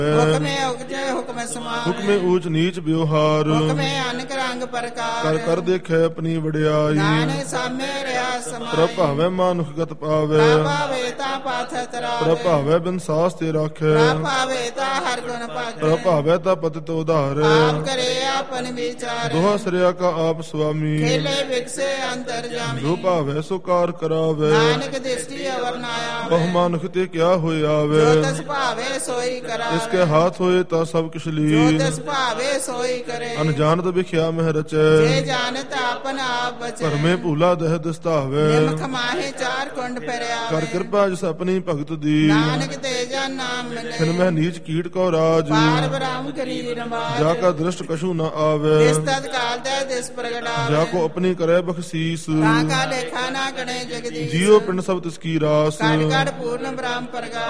ਹੁਕਮੇ ਉਗਜੈ ਹੁਕਮੈ ਸਮਾਵੈ ਹੁਕਮੇ ਊਚ ਨੀਚ ਵਿਵਹਾਰ ਹੁਕਮੇ ਅਨਕ ਰੰਗ ਪ੍ਰਕਾਰ ਕਰ ਕਰ ਦੇਖੈ ਆਪਣੀ ਵਡਿਆਈ ਨਾਨਕ ਸਾਮੇ ਰਿਆ ਸਮਾਈ ਪ੍ਰਭਾਵੈ ਮਾਨੁਖਗਤ ਪਾਵੈ ਪ੍ਰਭਾਵੇ ਤਾ ਪਾਥ ਤਰਾਵੇ ਪ੍ਰਭਾਵੈ ਬਿਨ ਸਾਸ ਤੇ ਰਾਖੈ ਪ੍ਰਭਾਵੇ ਤਾ ਹਰ ਗੁਣ ਪਾਜੈ ਪ੍ਰਭਾਵੈ ਤਾ ਪਤਿਤ ਉਧਾਰੈ ਆਪ ਕਰੇ ਆਪਨ ਵਿਚਾਰ ਦੋਹਾ ਸਰਿਆ ਕਾ ਆਪ ਸੁਆਮੀ ਖੇਲੇ ਵਿਕਸੇ ਅੰਤਰ ਜਾਮੀ ਜੋ ਭਾਵੈ ਸੋ ਕਾਰ ਕਰਾਵੈ ਨਾਨਕ ਦ੍ਰਿਸ਼ਟੀ ਅਵਰ ਨਾ ਬਹੁ ਆਵੇ ਮਾਨੁਖ ਤੇ ਕਿਆ ਹੋਇ ਆਵੈ ਜੋ ਤਸ ਭਾਵੇ ਸੋਈ ਕਰਾਵੇ ਇਸਕੇ ਹਾਥ ਹੋਏ ਤਾਂ ਸਭ ਕਿਛ ਜੋ ਲੀ ਤਸ ਭਾਵੇ ਸੋਈ ਕਰੇ ਅਨਜਾਨਤ ਵਿਖਿਆ ਮਹਿ ਜੇ ਰਚੈ ਜਾਣਤ ਆਪਨ ਆਪ ਬਚੈ ਭਰਮੇ ਭੂਲਾ ਦਹਿ ਦਸਤਾਵੈ ਨਿਮਖ ਮਾਹੇ ਚਾਰ ਕੁੰਡ ਫਿਰਿਆ ਕਰ ਕਿਰਪਾ ਜਿਸ ਆਪਣੀ ਭਗਤ ਦੀ ਨਾਨਕ ਤੇ ਜਨ ਨਾਮ ਖਿਨ ਮਿਲੇ ਮਹਿ ਨੀਚ ਕੀਟ ਕੋ ਰਾਜ ਪਾਰ ਬ੍ਰਹਮ ਕਰੀ ਰਮਾਜ ਜਾ ਕਾ ਦ੍ਰਿਸ਼ਟ ਕਛੂ ਨ ਆਵੈ ਇਸ ਤਦ ਕਾਲ ਦੇ ਦਿਸ ਪ੍ਰਗਟਾਵੇ ਜਾ ਕੋ ਆਪਣੀ ਕਰੈ ਬਖਸੀਸ ਤਾਂ ਕਾ ਲੇਖਾ ਨਾ ਗਣੇ ਜਗਦੀਸ਼ ਜੀਉ ਪਿੰਡ ਸਭ ਤਿਸ ਕੀ ਰਾਸ ਕੜ ਕੜ ਪੂਰਨ ਬ੍ਰਹਮ ਪ੍ਰਗਾਸ